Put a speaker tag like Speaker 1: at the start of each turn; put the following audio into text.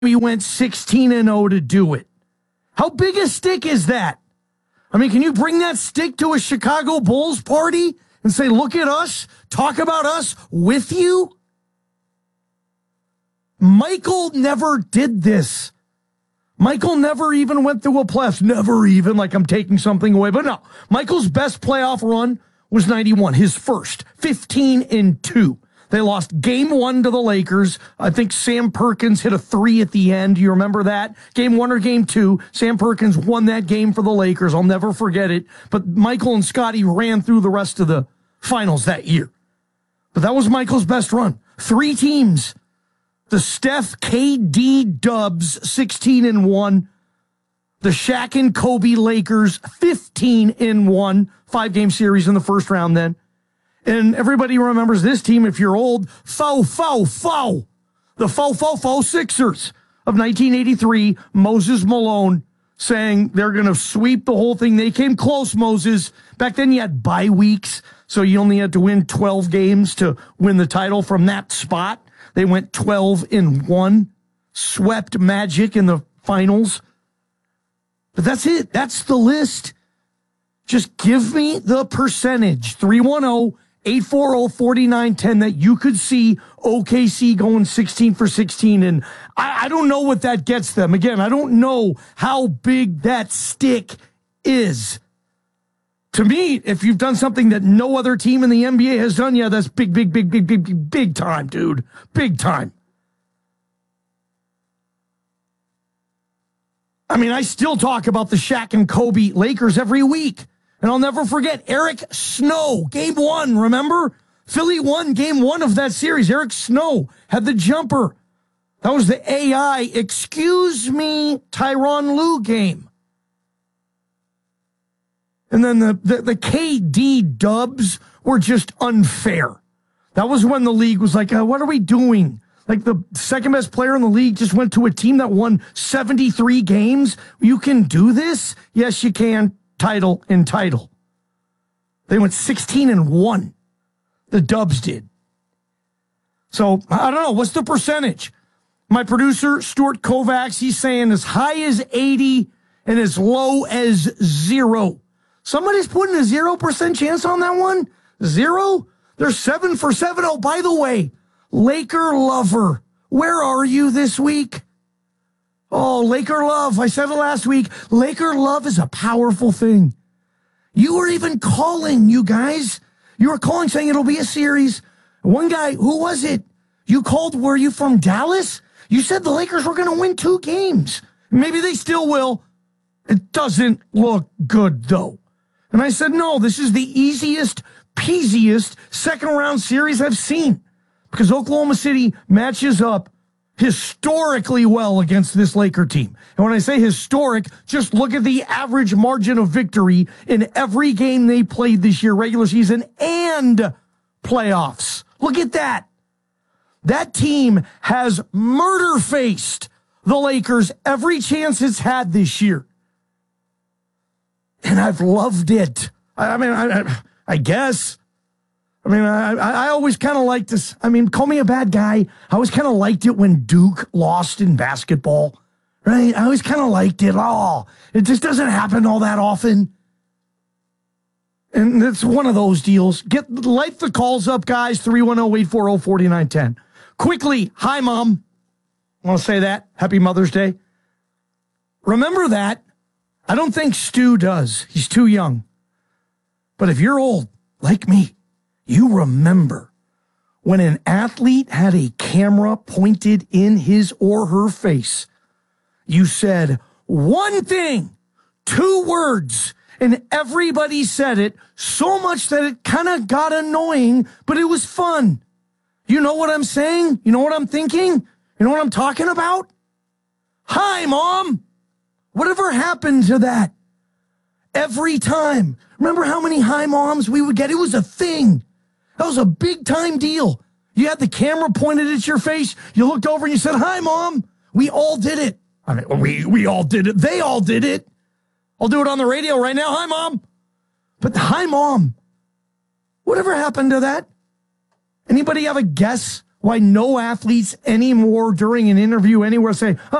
Speaker 1: we went 16-0 to do it. How big a stick is that? I mean, can you bring that stick to a Chicago Bulls party and say, look at us, talk about us with you? Michael never did this. Michael never even went through a playoffs. Never even, like I'm taking something away. But no, Michael's best playoff run was 91, his first, 15-2. They lost game 1 to the Lakers. I think Sam Perkins hit a 3 at the end. You remember that? Game 1 or game 2, Sam Perkins won that game for the Lakers. I'll never forget it. But Michael and Scotty ran through the rest of the finals that year. But that was Michael's best run. 3 teams. The Steph KD Dubs, 16-1. The Shaq and Kobe Lakers, 15-1. 5-game series in the first round then. And everybody remembers this team, if you're old, the Faux Sixers of 1983. Moses Malone saying they're going to sweep the whole thing. They came close, Moses. Back then you had bye weeks, so you only had to win 12 games to win the title from that spot. They went 12-1, swept Magic in the finals. But that's it. That's the list. Just give me the percentage. 310-840-4910 that you could see OKC going 16 for 16. And I don't know what that gets them. Again, I don't know how big that stick is. To me, if you've done something that no other team in the NBA has done, yeah, that's big time, dude. Big time. I mean, I still talk about the Shaq and Kobe Lakers every week. And I'll never forget Eric Snow, game 1, remember? Philly won game 1 of that series. Eric Snow had the jumper. That was the AI, excuse me, Tyronn Lue game. And then the KD Dubs were just unfair. That was when the league was like, what are we doing? Like the second best player in the league just went to a team that won 73 games. You can do this? Yes, you can. Title. They went 16-1. The Dubs did. So, I don't know. What's the percentage? My producer, Stuart Kovacs, he's saying as high as 80 and as low as 0. Somebody's putting a 0% chance on that one? 0? They're 7 for 7. Oh, by the way, Laker lover, where are you this week? Oh, Laker love. I said it last week. Laker love is a powerful thing. You were even calling, you guys. You were calling saying it'll be a series. One guy, who was it? You called, were you from Dallas? You said the Lakers were going to win 2 games. Maybe they still will. It doesn't look good, though. And I said, no, this is the easiest, peasiest second-round series I've seen. Because Oklahoma City matches up historically well against this Laker team. And when I say historic, just look at the average margin of victory in every game they played this year, regular season and playoffs. Look at that. That team has murder-faced the Lakers every chance it's had this year. And I've loved it. I guess. I always kind of liked this. Call me a bad guy. I always kind of liked it when Duke lost in basketball, right? I always kind of liked it. Oh, it just doesn't happen all that often. And it's one of those deals. Light the calls up, guys. 310-840-4910. Quickly, hi, Mom. I want to say that. Happy Mother's Day. Remember that. I don't think Stu does. He's too young. But if you're old, like me, you remember when an athlete had a camera pointed in his or her face. You said one thing, 2 words, and everybody said it so much that it kind of got annoying, but it was fun. You know what I'm saying? You know what I'm thinking? You know what I'm talking about? Hi, Mom. Whatever happened to that? Every time. Remember how many hi, Moms we would get? It was a thing. That was a big time deal. You had the camera pointed at your face. You looked over and you said, hi, Mom. We all did it. We all did it. They all did it. I'll do it on the radio right now. Hi, Mom. But hi, Mom. Whatever happened to that? Anybody have a guess why no athletes anymore during an interview anywhere say,